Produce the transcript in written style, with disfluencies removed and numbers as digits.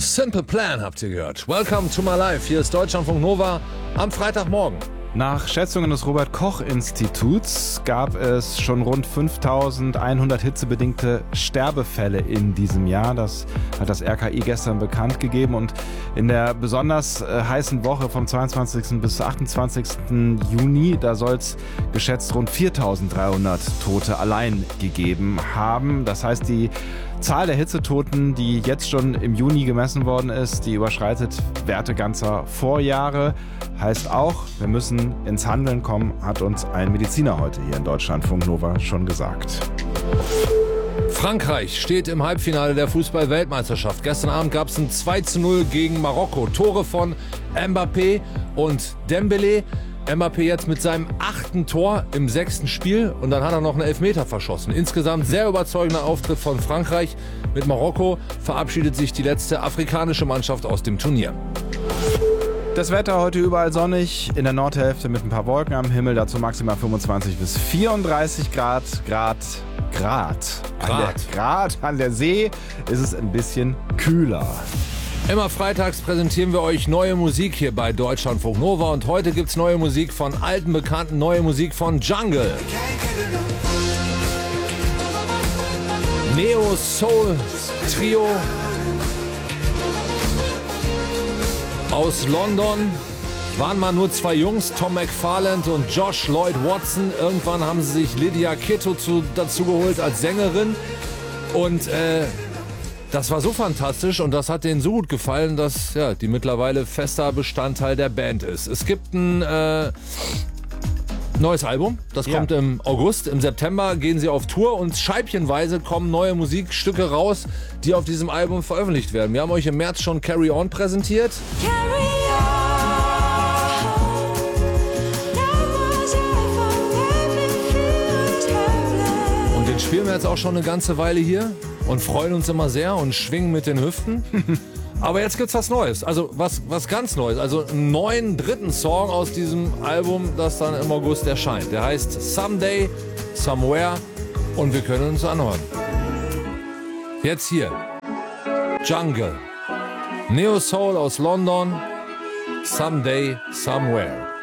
Simple Plan habt ihr gehört. Welcome to my life. Hier ist Deutschlandfunk Nova am Freitagmorgen. Nach Schätzungen des Robert-Koch-Instituts gab es schon rund 5.100 hitzebedingte Sterbefälle in diesem Jahr. Das hat das RKI gestern bekannt gegeben. Und in der besonders heißen Woche vom 22. bis 28. Juni, da soll es geschätzt rund 4.300 Tote allein gegeben haben. Das heißt, die Zahl der Hitzetoten, die jetzt schon im Juni gemessen worden ist, die überschreitet Werte ganzer Vorjahre. Heißt auch, wir müssen ins Handeln kommen, hat uns ein Mediziner heute hier in Deutschlandfunk Nova schon gesagt. Frankreich steht im Halbfinale der Fußball-Weltmeisterschaft. Gestern Abend gab es ein 2:0 gegen Marokko. Tore von Mbappé und Dembélé. Mbappé jetzt mit seinem 8. Tor im 6. Spiel und dann hat er noch einen Elfmeter verschossen. Insgesamt sehr überzeugender Auftritt von Frankreich. Mit Marokko verabschiedet sich die letzte afrikanische Mannschaft aus dem Turnier. Das Wetter heute überall sonnig, in der Nordhälfte mit ein paar Wolken am Himmel, dazu maximal 25 bis 34 Grad. An der See ist es ein bisschen kühler. Immer freitags präsentieren wir euch neue Musik hier bei Deutschlandfunk Nova und heute gibt's neue Musik von alten Bekannten, neue Musik von Jungle. Neo Soul Trio aus London. Waren mal nur zwei Jungs, Tom McFarland und Josh Lloyd Watson. Irgendwann haben sie sich Lydia Kitto dazu geholt als Sängerin und das war so fantastisch und das hat denen so gut gefallen, dass die mittlerweile fester Bestandteil der Band ist. Es gibt ein neues Album, das kommt im August. Im September gehen sie auf Tour und scheibchenweise kommen neue Musikstücke raus, die auf diesem Album veröffentlicht werden. Wir haben euch im März schon Carry On präsentiert. Und den spielen wir jetzt auch schon eine ganze Weile hier. Und freuen uns immer sehr und schwingen mit den Hüften. Aber jetzt gibt's was Neues, also was ganz Neues. Also einen neuen dritten Song aus diesem Album, das dann im August erscheint. Der heißt Someday, Somewhere und wir können uns anhören. Jetzt hier, Jungle, Neo Soul aus London, Someday, Somewhere.